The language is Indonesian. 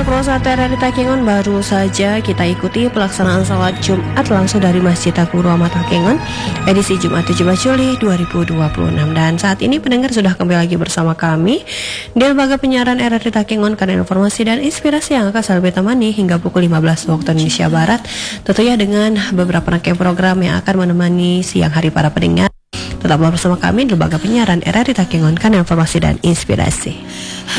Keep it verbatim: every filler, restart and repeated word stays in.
Pro satu R R I Takengon, baru saja kita ikuti pelaksanaan salat Jumat langsung dari Masjid Agung Rahmat Takengon edisi Jumat tujuh belas Juli dua ribu dua puluh enam. Dan saat ini pendengar sudah kembali lagi bersama kami di lembaga penyiaran R R I Takengon karena informasi dan inspirasi yang akan selalu ditemani hingga pukul lima belas waktu Indonesia Barat, tentunya dengan beberapa rangkaian program yang akan menemani siang hari para pendengar. Tetaplah bersama kami di lembaga penyiaran R R I Takengon karena informasi dan inspirasi.